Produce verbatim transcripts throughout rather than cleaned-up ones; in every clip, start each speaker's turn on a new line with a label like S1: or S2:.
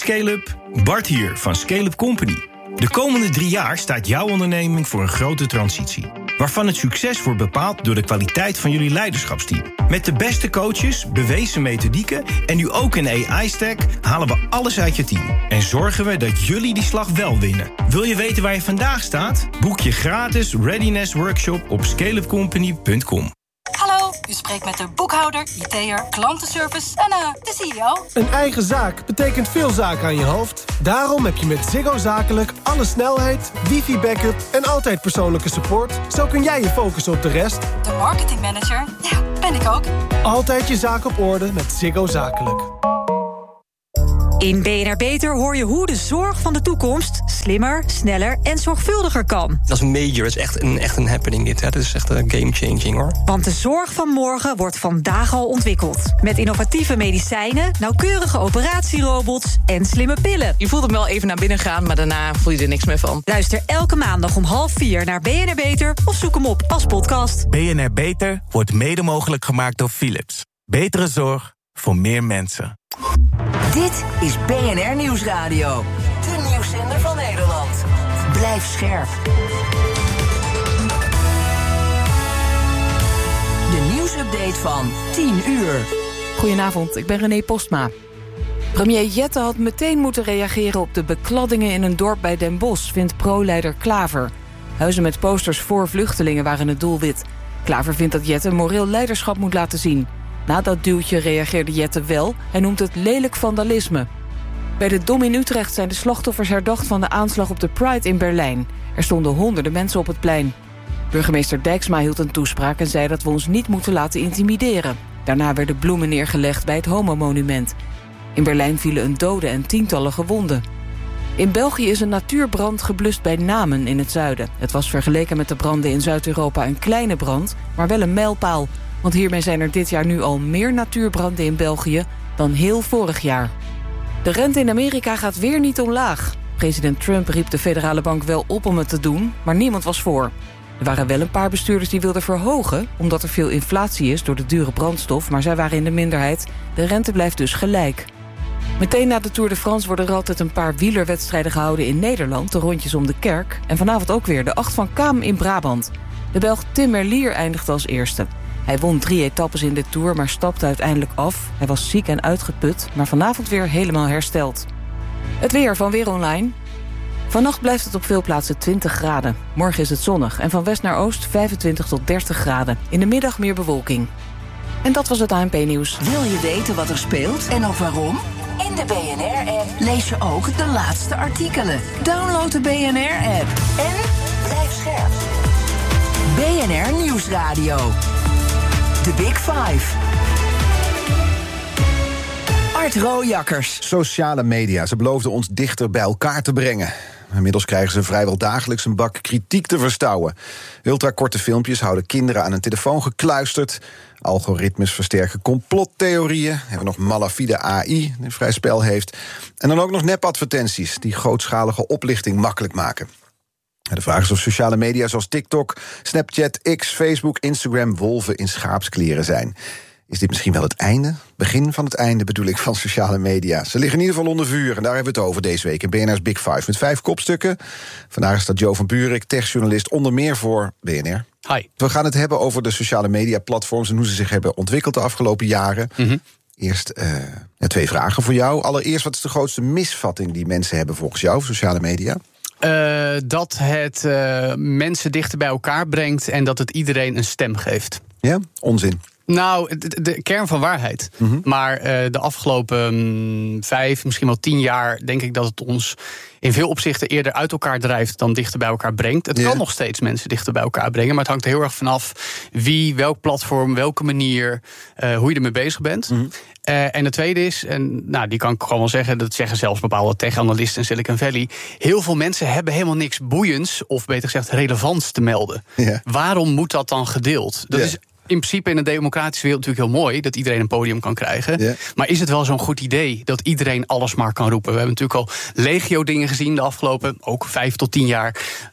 S1: Scale-up, Bart hier van Scale-up Company. De komende drie jaar staat jouw onderneming voor een grote transitie, waarvan het succes wordt bepaald door de kwaliteit van jullie leiderschapsteam. Met de beste coaches, bewezen methodieken en nu ook een A I-stack halen we alles uit je team. En zorgen we dat jullie die slag wel winnen. Wil je weten waar je vandaag staat? Boek je gratis Readiness Workshop op scale up company punt com.
S2: Hallo, u spreekt met de boekhouder, I T'er, klantenservice en uh, de C E O.
S3: Een eigen zaak betekent veel zaken aan je hoofd. Daarom heb je met Ziggo Zakelijk alle snelheid, wifi-backup en altijd persoonlijke support. Zo kun jij je focussen op de rest.
S2: De marketingmanager, ja, ben ik ook.
S3: Altijd je zaak op orde met Ziggo Zakelijk.
S4: In B N R Beter hoor je hoe de zorg van de toekomst slimmer, sneller en zorgvuldiger kan.
S5: Dat is major, dat is echt een, echt een happening dit. Hè. Dat is echt een game-changing, hoor.
S4: Want de zorg van morgen wordt vandaag al ontwikkeld. Met innovatieve medicijnen, nauwkeurige operatierobots en slimme pillen.
S6: Je voelt hem wel even naar binnen gaan, maar daarna voel je er niks meer van.
S4: Luister elke maandag om half vier naar B N R Beter of zoek hem op als podcast.
S7: B N R Beter wordt mede mogelijk gemaakt door Philips. Betere zorg voor meer mensen.
S8: Dit is B N R Nieuwsradio. De nieuwszender van Nederland. Blijf scherp. De nieuwsupdate van tien uur.
S6: Goedenavond, ik ben René Postma. Premier Jette had meteen moeten reageren op de bekladdingen in een dorp bij Den Bosch, vindt pro-leider Klaver. Huizen met posters voor vluchtelingen waren het doelwit. Klaver vindt dat Jette moreel leiderschap moet laten zien. Na dat duwtje reageerde Jette wel. Hij noemt het lelijk vandalisme. Bij de Dom in Utrecht zijn de slachtoffers herdacht van de aanslag op de Pride in Berlijn. Er stonden honderden mensen op het plein. Burgemeester Dijksma hield een toespraak en zei dat we ons niet moeten laten intimideren. Daarna werden bloemen neergelegd bij het homomonument. In Berlijn vielen een dode en tientallen gewonden. In België is een natuurbrand geblust bij Namen in het zuiden. Het was vergeleken met de branden in Zuid-Europa een kleine brand, maar wel een mijlpaal. Want hiermee zijn er dit jaar nu al meer natuurbranden in België dan heel vorig jaar. De rente in Amerika gaat weer niet omlaag. President Trump riep de federale bank wel op om het te doen, maar niemand was voor. Er waren wel een paar bestuurders die wilden verhogen, omdat er veel inflatie is door de dure brandstof, maar zij waren in de minderheid. De rente blijft dus gelijk. Meteen na de Tour de France worden er altijd een paar wielerwedstrijden gehouden in Nederland, de rondjes om de Kerk. En vanavond ook weer de acht van Kaam in Brabant. De Belg Tim Merlier eindigde als eerste. Hij won drie etappes in de Tour, maar stapte uiteindelijk af. Hij was ziek en uitgeput, maar vanavond weer helemaal hersteld. Het weer van Weer Online. Vannacht blijft het op veel plaatsen twintig graden. Morgen is het zonnig en van west naar oost vijfentwintig tot dertig graden. In de middag meer bewolking. En dat was het A N P-nieuws.
S8: Wil je weten wat er speelt en ook waarom? In de B N R-app lees je ook de laatste artikelen. Download de B N R-app en blijf scherp. B N R Nieuwsradio. The Big Five. Art Rooijakkers.
S9: Sociale media, ze beloofden ons dichter bij elkaar te brengen. Inmiddels krijgen ze vrijwel dagelijks een bak kritiek te verstouwen. Ultrakorte filmpjes houden kinderen aan een telefoon gekluisterd. Algoritmes versterken complottheorieën. We hebben nog malafide A I die een vrij spel heeft. En dan ook nog nepadvertenties die grootschalige oplichting makkelijk maken. De vraag is of sociale media zoals TikTok, Snapchat, X, Facebook, Instagram wolven in schaapskleren zijn. Is dit misschien wel het einde? Begin van het einde bedoel ik van sociale media. Ze liggen in ieder geval onder vuur en daar hebben we het over deze week in B N R's Big Five met vijf kopstukken. Vandaag staat Jo van Buurik, techjournalist, onder meer voor B N R.
S10: Hi.
S9: We gaan het hebben over de sociale media platforms en hoe ze zich hebben ontwikkeld de afgelopen jaren.
S10: Mm-hmm.
S9: Eerst uh, twee vragen voor jou. Allereerst, wat is de grootste misvatting die mensen hebben volgens jou over sociale media?
S10: Uh, dat het uh, mensen dichter bij elkaar brengt en dat het iedereen een stem geeft.
S9: Ja, onzin.
S10: Nou, de, de kern van waarheid. Mm-hmm. Maar uh, de afgelopen um, vijf, misschien wel tien jaar denk ik dat het ons in veel opzichten eerder uit elkaar drijft dan dichter bij elkaar brengt. Het yeah. kan nog steeds mensen dichter bij elkaar brengen, maar het hangt er heel erg vanaf wie, welk platform, welke manier, uh, hoe je ermee bezig bent. Mm-hmm. Uh, en de tweede is, en nou, die kan ik gewoon wel zeggen, dat zeggen zelfs bepaalde tech-analisten in Silicon Valley, heel veel mensen hebben helemaal niks boeiends, of beter gezegd relevants te melden. Yeah. Waarom moet dat dan gedeeld? Dat yeah. is in principe in een democratische wereld natuurlijk heel mooi dat iedereen een podium kan krijgen. Yeah. Maar is het wel zo'n goed idee dat iedereen alles maar kan roepen? We hebben natuurlijk al legio dingen gezien de afgelopen ook vijf tot tien jaar.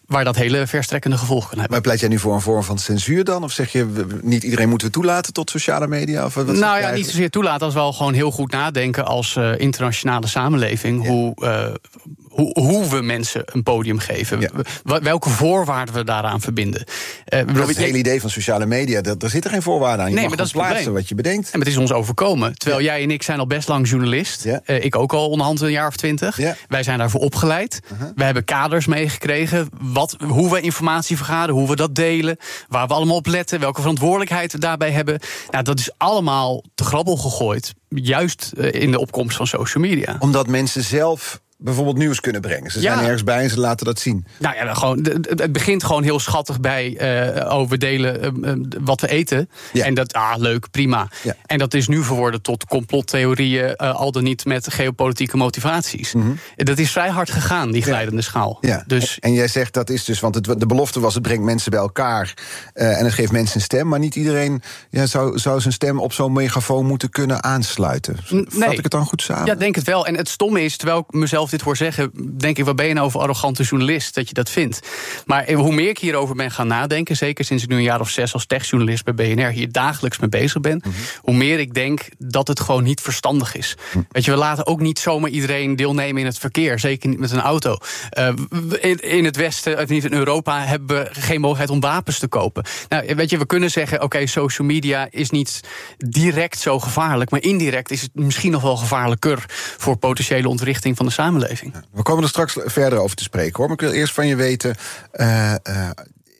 S10: waar dat hele verstrekkende gevolgen kan hebben.
S9: Maar pleit jij nu voor een vorm van censuur dan? Of zeg je, niet iedereen moeten we toelaten tot sociale media? Of wat
S10: nou ja, niet zozeer toelaten als wel gewoon heel goed nadenken als uh, internationale samenleving. Ja. Hoe, uh, hoe, hoe we mensen een podium geven. Ja. Welke voorwaarden we daaraan verbinden.
S9: Uh, dat is het hele idee van sociale media. Dat, daar zitten geen voorwaarden aan. Je
S10: nee,
S9: mag
S10: maar dat is
S9: plaatsen wat je bedenkt.
S10: En het is ons overkomen. Terwijl ja. jij en ik zijn al best lang journalist. Ja. Uh, ik ook al onderhand een jaar of twintig. Ja. Wij zijn daarvoor opgeleid. Uh-huh. We hebben kaders meegekregen. Wat, hoe we informatie vergaderen, hoe we dat delen. Waar we allemaal op letten. Welke verantwoordelijkheid we daarbij hebben. Nou, dat is allemaal te grabbel gegooid. Juist uh, in de opkomst van social media.
S9: Omdat mensen zelf bijvoorbeeld nieuws kunnen brengen. Ze zijn ja. ergens bij en ze laten dat zien.
S10: Nou ja, gewoon, het begint gewoon heel schattig bij Uh, oh, we delen uh, wat we eten. Ja. En dat, ah, leuk, prima. Ja. En dat is nu verworden tot complottheorieën, uh, al dan niet met geopolitieke motivaties. Mm-hmm. Dat is vrij hard gegaan, die glijdende ja. schaal.
S9: Ja. Dus, en jij zegt dat is dus, want het, de belofte was, het brengt mensen bij elkaar uh, en het geeft mensen een stem, maar niet iedereen ja, zou, zou zijn stem op zo'n megafoon moeten kunnen aansluiten. Nee. Vat ik het dan goed samen?
S10: Ja, denk het wel. En het stomme is, terwijl ik mezelf dit hoor zeggen, denk ik, wat ben je nou voor arrogante journalist dat je dat vindt? Maar hoe meer ik hierover ben gaan nadenken, zeker sinds ik nu een jaar of zes als techjournalist bij B N R hier dagelijks mee bezig ben, mm-hmm. hoe meer ik denk dat het gewoon niet verstandig is. Mm. Weet je, we laten ook niet zomaar iedereen deelnemen in het verkeer, zeker niet met een auto. Uh, in, in het Westen, of niet in Europa, hebben we geen mogelijkheid om wapens te kopen. Nou, weet je, we kunnen zeggen, oké, okay, social media is niet direct zo gevaarlijk, maar indirect is het misschien nog wel gevaarlijker voor potentiële ontwrichting van de samenleving.
S9: We komen er straks verder over te spreken, hoor. Maar ik wil eerst van je weten Uh, uh,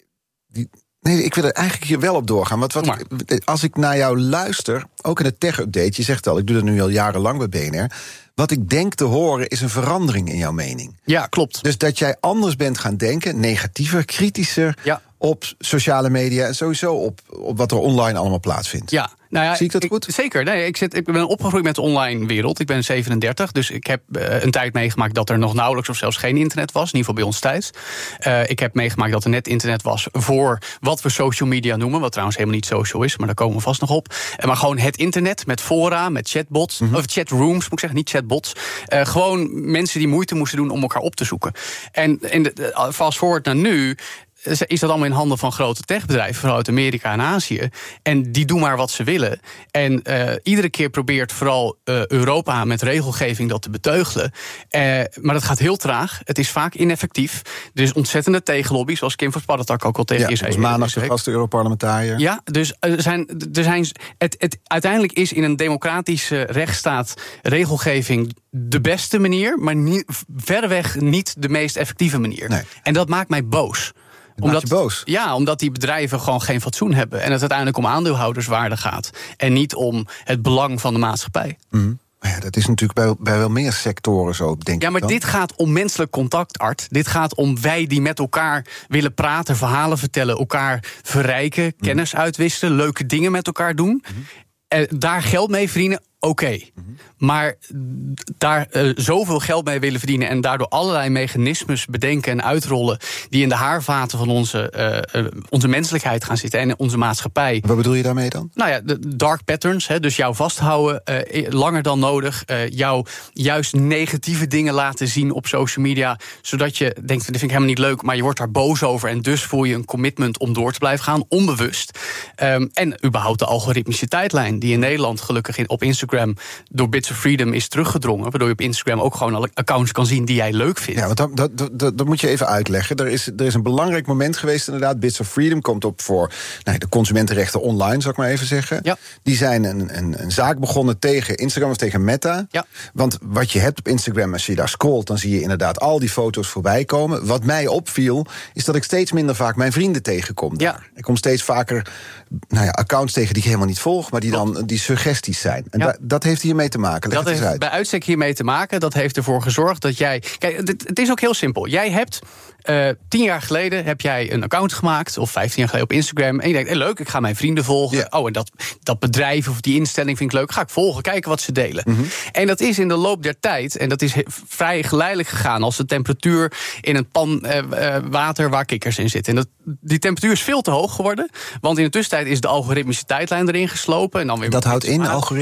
S9: die, nee, ik wil er eigenlijk hier wel op doorgaan. Want wat ik, als ik naar jou luister, ook in het tech-update, je zegt al, ik doe dat nu al jarenlang bij B N R. Wat ik denk te horen is een verandering in jouw mening.
S10: Ja, klopt.
S9: Dus dat jij anders bent gaan denken, negatiever, kritischer ja. op sociale media en sowieso op, op wat er online allemaal plaatsvindt.
S10: Ja. Nou ja,
S9: zie ik dat
S10: ik,
S9: goed?
S10: Zeker. Nee, ik, zit, ik ben opgegroeid met de online wereld. Ik ben zevenendertig, dus ik heb uh, een tijd meegemaakt dat er nog nauwelijks of zelfs geen internet was. In ieder geval bij ons thuis. Uh, ik heb meegemaakt dat er net internet was voor wat we social media noemen. Wat trouwens helemaal niet social is, maar daar komen we vast nog op. Uh, maar gewoon het internet met fora, met chatbots. Mm-hmm. Of chatrooms, moet ik zeggen, niet chatbots. Uh, gewoon mensen die moeite moesten doen om elkaar op te zoeken. En, en fast forward naar nu is dat allemaal in handen van grote techbedrijven, vooral uit Amerika en Azië. En die doen maar wat ze willen. En uh, iedere keer probeert vooral uh, Europa met regelgeving dat te beteugelen. Uh, maar dat gaat heel traag. Het is vaak ineffectief. Er is ontzettende tegenlobby, zoals Kim van Spaddertak ook al tegen
S9: ja,
S10: is.
S9: Ja, maandag de gasten Europarlementariër.
S10: Ja, dus er zijn, er zijn, het, het, uiteindelijk is in een democratische rechtsstaat regelgeving de beste manier, maar niet, verreweg niet de meest effectieve manier. Nee. En dat maakt mij boos.
S9: Omdat, je boos?
S10: Ja, omdat die bedrijven gewoon geen fatsoen hebben. En het uiteindelijk om aandeelhouderswaarde gaat. En niet om het belang van de maatschappij.
S9: Mm. Maar ja, dat is natuurlijk bij, bij wel meer sectoren zo, denk ik.
S10: Ja, maar
S9: dan.
S10: dit gaat om menselijk contact, Art. Dit gaat om wij die met elkaar willen praten, verhalen vertellen, elkaar verrijken, mm. kennis uitwisselen, leuke dingen met elkaar doen. Mm. En daar geld mee verdienen. Oké, okay. mm-hmm. maar daar uh, zoveel geld mee willen verdienen en daardoor allerlei mechanismes bedenken en uitrollen die in de haarvaten van onze, uh, uh, onze menselijkheid gaan zitten en onze maatschappij.
S9: Wat bedoel je daarmee dan?
S10: Nou ja, de dark patterns, hè, dus jou vasthouden, uh, langer dan nodig, uh, jou juist negatieve dingen laten zien op social media, zodat je denkt, dit vind ik helemaal niet leuk, maar je wordt daar boos over en dus voel je een commitment om door te blijven gaan, onbewust. Um, en überhaupt de algoritmische tijdlijn, die in Nederland gelukkig in, op Instagram door Bits of Freedom is teruggedrongen, waardoor je op Instagram ook gewoon alle accounts kan zien die jij leuk vindt.
S9: Ja, want dat, dat, dat, dat moet je even uitleggen. Er is, er is een belangrijk moment geweest inderdaad. Bits of Freedom komt op voor nou, de consumentenrechten online, zal ik maar even zeggen. Ja. Die zijn een, een, een zaak begonnen tegen Instagram of tegen Meta. Ja. Want wat je hebt op Instagram, als je daar scrolt, dan zie je inderdaad al die foto's voorbij komen. Wat mij opviel, is dat ik steeds minder vaak mijn vrienden tegenkom. Ja. Ik kom steeds vaker nou ja, accounts tegen die ik helemaal niet volg, maar die dan die suggesties zijn. En ja. da, dat heeft hiermee te maken. Leg
S10: dat heeft
S9: uit.
S10: bij uitstek hiermee te maken. Dat heeft ervoor gezorgd dat jij. Kijk, het, het is ook heel simpel. Jij hebt uh, tien jaar geleden heb jij een account gemaakt, of vijftien jaar geleden op Instagram. En je denkt, hey, leuk, ik ga mijn vrienden volgen. Ja. Oh, en dat, dat bedrijf of die instelling vind ik leuk. Ga ik volgen, kijken wat ze delen. Mm-hmm. En dat is in de loop der tijd, en dat is vrij geleidelijk gegaan, als de temperatuur in een pan uh, uh, water waar kikkers in zitten. En dat, die temperatuur is veel te hoog geworden. Want in de tussentijd is de algoritmische tijdlijn erin geslopen. En dan weer
S9: dat houdt in, de algoritmische
S10: dat
S9: tijdlijn?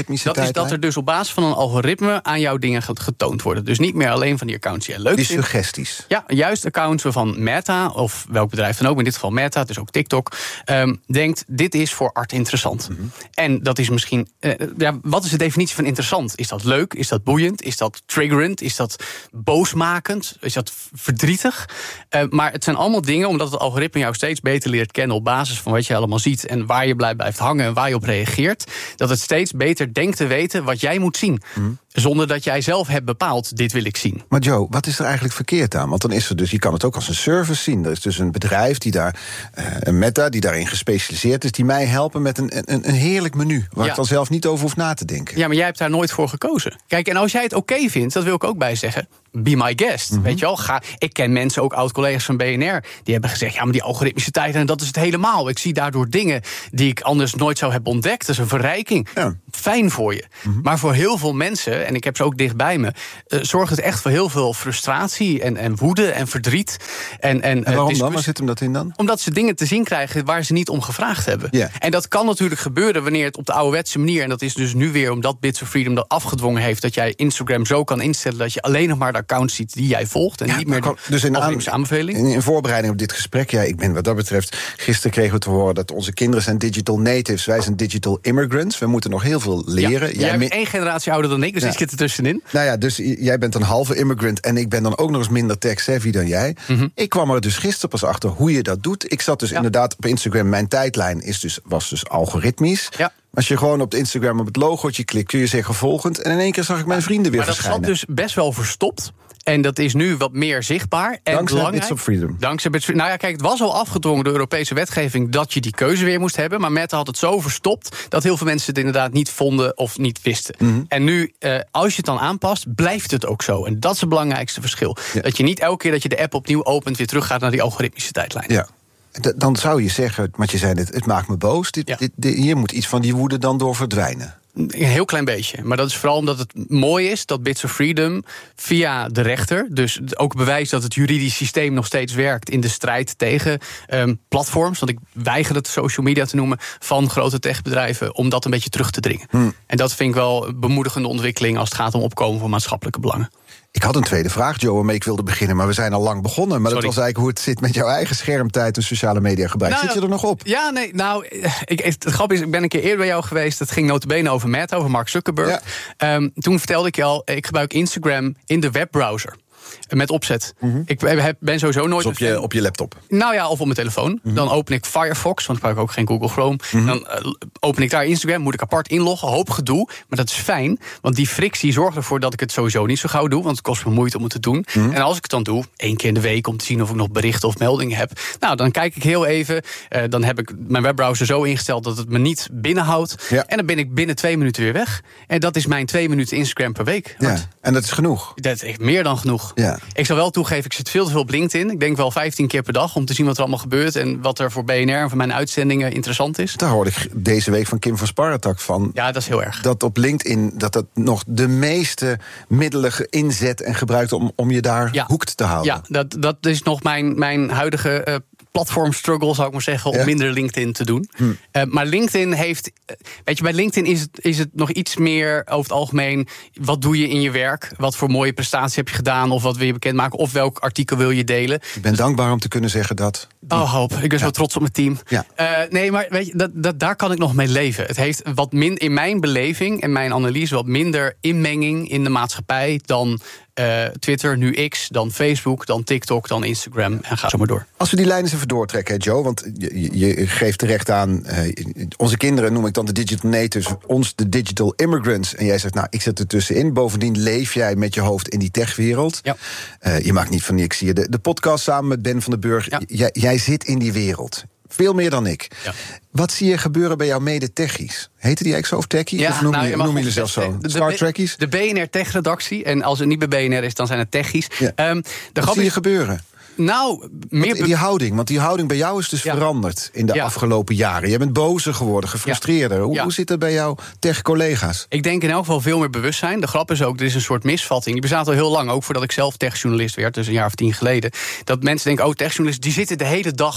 S10: is dat er dus op basis van een algoritme aan jouw dingen getoond worden. Dus niet meer alleen van die accounts die je leuk vindt.
S9: Die suggesties.
S10: Ja, juist accounts waarvan Meta, of welk bedrijf dan ook, in dit geval Meta, dus ook TikTok, um, denkt, dit is voor Art interessant. Mm-hmm. En dat is misschien, uh, ja, wat is de definitie van interessant? Is dat leuk? Is dat boeiend? Is dat triggerend? Is dat boosmakend? Is dat verdrietig? Uh, maar het zijn allemaal dingen, omdat het algoritme jou steeds beter leert kennen op basis van wat je allemaal ziet en waar je blijft hangen en waar je op reageert, dat het steeds beter denkt te weten wat jij moet zien. Mm. Zonder dat jij zelf hebt bepaald, dit wil ik zien.
S9: Maar Joe, wat is er eigenlijk verkeerd aan? Want dan is er dus, je kan het ook als een service zien. Er is dus een bedrijf, die daar, uh, een Meta, die daarin gespecialiseerd is, die mij helpen met een, een, een heerlijk menu, waar ja. ik dan zelf niet over hoef na te denken.
S10: Ja, maar jij hebt daar nooit voor gekozen. Kijk, en als jij het oké okay vindt, dat wil ik ook bij zeggen, be my guest. Mm-hmm. Weet je wel, ga, ik ken mensen, ook oud-collega's van B N R, die hebben gezegd, ja, maar die algoritmische tijdlijn, dat is het helemaal. Ik zie daardoor dingen die ik anders nooit zou hebben ontdekt. Dat is een verrijking. Ja. Fijn voor je. Mm-hmm. Maar voor heel veel mensen, en ik heb ze ook dichtbij me, uh, zorgt het echt voor heel veel frustratie en, en woede en verdriet. En, en,
S9: en waarom uh, dan? Waar zit hem dat in dan?
S10: Omdat ze dingen te zien krijgen waar ze niet om gevraagd hebben.
S9: Yeah.
S10: En dat kan natuurlijk gebeuren wanneer het op de ouderwetse manier, en dat is dus nu weer omdat Bits of Freedom dat afgedwongen heeft, dat jij Instagram zo kan instellen dat je alleen nog maar de accounts ziet die jij volgt en ja, niet meer de
S9: dus in
S10: aan, aanbeveling.
S9: In, in voorbereiding op dit gesprek, ja, ik ben wat dat betreft, gisteren kregen we te horen dat onze kinderen zijn digital natives, wij zijn digital immigrants, we moeten nog heel veel leren.
S10: Ja, jij, jij bent één generatie ouder dan ik, dus ja. ik zit er tussenin.
S9: Nou ja, dus jij bent een halve immigrant en ik ben dan ook nog eens minder tech-savvy dan jij. Mm-hmm. Ik kwam er dus gisteren pas achter hoe je dat doet. Ik zat dus ja. inderdaad op Instagram, mijn tijdlijn is dus, was dus algoritmisch. Ja. Als je gewoon op het Instagram op het logootje klikt, kun je zeggen volgend, en in één keer zag ik mijn vrienden weer
S10: maar
S9: verschijnen.
S10: Maar dat zat dus best wel verstopt. En dat is nu wat meer zichtbaar. En
S9: dankzij Bits of Freedom.
S10: Dankzij Bits of Freedom. Nou ja, kijk, het was al afgedwongen door Europese wetgeving dat je die keuze weer moest hebben. Maar Meta had het zo verstopt dat heel veel mensen het inderdaad niet vonden of niet wisten. Mm-hmm. En nu, uh, als je het dan aanpast, blijft het ook zo. En dat is het belangrijkste verschil. Ja. Dat je niet elke keer dat je de app opnieuw opent weer teruggaat naar die algoritmische tijdlijn.
S9: Ja. Dan zou je zeggen, want je zei net, het maakt me boos. Dit, ja. dit, dit, hier moet iets van die woede dan door verdwijnen.
S10: Een heel klein beetje. Maar dat is vooral omdat het mooi is dat Bits of Freedom via de rechter, dus ook bewijst dat het juridisch systeem nog steeds werkt in de strijd tegen um, platforms, want ik weiger het social media te noemen, van grote techbedrijven, om dat een beetje terug te dringen. Hmm. En dat vind ik wel een bemoedigende ontwikkeling als het gaat om opkomen voor maatschappelijke belangen.
S9: Ik had een tweede vraag, Joe, waarmee ik wilde beginnen, maar we zijn al lang begonnen. Maar Sorry. Dat was eigenlijk hoe het zit met jouw eigen schermtijd en sociale media gebruik. Nou, Zit je er nog op?
S10: Ja, nee, nou, ik, het grap is, ik ben een keer eerder bij jou geweest. Dat ging nota bene over Meta, over Mark Zuckerberg. Ja. Um, toen vertelde ik je al, ik gebruik Instagram in de webbrowser. Met opzet. Mm-hmm. Ik ben sowieso nooit...
S9: Dus op je, op je laptop?
S10: Nou ja, of op mijn telefoon. Mm-hmm. Dan open ik Firefox, want ik gebruik ook geen Google Chrome. Mm-hmm. Dan uh, open ik daar Instagram, moet ik apart inloggen. Hoop gedoe, maar dat is fijn. Want die frictie zorgt ervoor dat ik het sowieso niet zo gauw doe. Want het kost me moeite om het te doen. Mm-hmm. En als ik het dan doe, één keer in de week, om te zien of ik nog berichten of meldingen heb. Nou, dan kijk ik heel even. Uh, dan heb ik mijn webbrowser zo ingesteld dat het me niet binnenhoudt. Ja. En dan ben ik binnen twee minuten weer weg. En dat is mijn twee minuten Instagram per week.
S9: Ja. En dat is genoeg?
S10: Dat is echt meer dan genoeg.
S9: Ja.
S10: Ik zal wel toegeven, ik zit veel te veel op LinkedIn. Ik denk wel vijftien keer per dag om te zien wat er allemaal gebeurt en wat er voor B N R en voor mijn uitzendingen interessant is.
S9: Daar hoorde ik deze week van Kim van Sparretak van.
S10: Ja, dat is heel erg.
S9: Dat op LinkedIn dat dat nog de meeste middelen inzet en gebruikt om, om je daar ja. hoekt te houden.
S10: Ja, dat, dat is nog mijn, mijn huidige uh, platform struggle, zou ik maar zeggen, om ja. minder LinkedIn te doen. Hm. Uh, maar LinkedIn heeft, weet je, bij LinkedIn is het, is het nog iets meer over het algemeen, wat doe je in je werk? Wat voor mooie prestatie heb je gedaan? Of wat wil je bekendmaken? Of welk artikel wil je delen?
S9: Ik ben dus dankbaar om te kunnen zeggen dat.
S10: Oh, hoop. Ik ben ja. zo trots op mijn team.
S9: Ja.
S10: Uh, nee, maar weet je, dat, dat, daar kan ik nog mee leven. Het heeft wat min, in mijn beleving en mijn analyse wat minder inmenging in de maatschappij dan Uh, Twitter, nu X, dan Facebook, dan TikTok, dan Instagram en ga zo maar door.
S9: Als we die lijnen eens even doortrekken, hè, Joe, want je, je geeft terecht aan, uh, onze kinderen noem ik dan de digital natives, ons de digital immigrants. En jij zegt, nou, ik zit er tussenin. Bovendien leef jij met je hoofd in die techwereld.
S10: Ja.
S9: Uh, je maakt niet van niks hier. De, de podcast samen met Ben van den Burg, ja. jij, jij zit in die wereld. Veel meer dan ik. Ja. Wat zie je gebeuren bij jouw mede-techies? Heten die eigenlijk zo of techies?
S10: Ja,
S9: of noem,
S10: nou,
S9: je,
S10: je
S9: noem je ze zelfs zo?
S10: De,
S9: Star
S10: de,
S9: Trekkies?
S10: De B N R Tech-redactie. En als het niet bij B N R is, dan zijn het techies.
S9: Ja. Um, de Wat zie je is, gebeuren?
S10: Nou, meer
S9: be- die houding, want die houding bij jou is dus ja. veranderd in de ja. afgelopen jaren. Je bent bozer geworden, gefrustreerder. Ja. Hoe, ja. hoe zit het bij jouw tech-collega's?
S10: Ik denk in elk geval veel meer bewustzijn. De grap is ook, er is een soort misvatting. Die bestaat al heel lang, ook voordat ik zelf techjournalist werd, dus een jaar of tien geleden. Dat mensen denken, oh, techjournalisten, die zitten de hele dag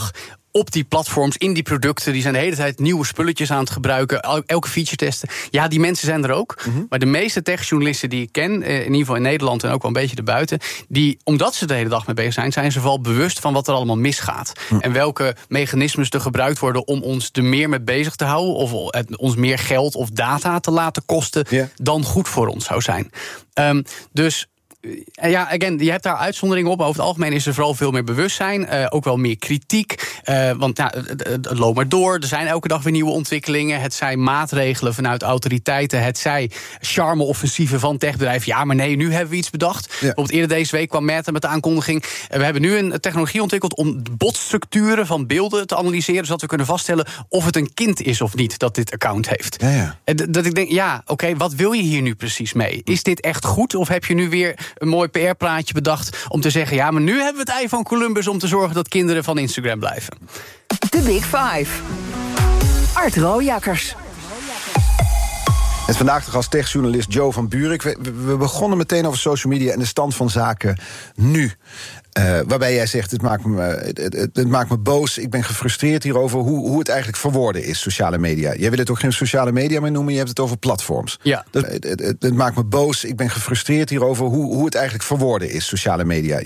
S10: op die platforms, in die producten. Die zijn de hele tijd nieuwe spulletjes aan het gebruiken. Elke feature testen. Ja, die mensen zijn er ook. Mm-hmm. Maar de meeste techjournalisten die ik ken, in ieder geval in Nederland en ook wel een beetje erbuiten, die, omdat ze de hele dag mee bezig zijn, zijn ze vooral bewust van wat er allemaal misgaat. Mm. En welke mechanismes er gebruikt worden om ons er meer mee bezig te houden, of het, ons meer geld of data te laten kosten, yeah. dan goed voor ons zou zijn. Um, dus ja, again, je hebt daar uitzonderingen op. Over het algemeen is er vooral veel meer bewustzijn. Uh, ook wel meer kritiek. Uh, want ja, het, het loopt maar door. Er zijn elke dag weer nieuwe ontwikkelingen. Het zijn maatregelen vanuit autoriteiten. Het zij charme-offensieven van techbedrijven. Ja, maar nee, nu hebben we iets bedacht. Ja. Bijvoorbeeld eerder deze week kwam Meta met de aankondiging. We hebben nu een technologie ontwikkeld om botstructuren van beelden te analyseren, zodat we kunnen vaststellen of het een kind is of niet dat dit account heeft. Ja, ja. Dat ik denk, ja, oké, okay, wat wil je hier nu precies mee? Is dit echt goed? Of heb je nu weer een mooi P R-praatje bedacht om te zeggen, ja, maar nu hebben we het ei van Columbus om te zorgen dat kinderen van Instagram blijven?
S8: De Big Five. Art Rooijakkers.
S9: Met vandaag de gast techjournalist Joe van Buurik. We, we begonnen meteen over social media en de stand van zaken nu. Uh, waarbij jij zegt, het maakt, me, het, het, het maakt me boos. Ik ben gefrustreerd hierover hoe, hoe het eigenlijk verworden is, sociale media. Jij wil het ook geen sociale media meer noemen, je hebt het over platforms.
S10: Ja.
S9: Dus, het, het, het maakt me boos. Ik ben gefrustreerd hierover hoe, hoe het eigenlijk verworden is, sociale media.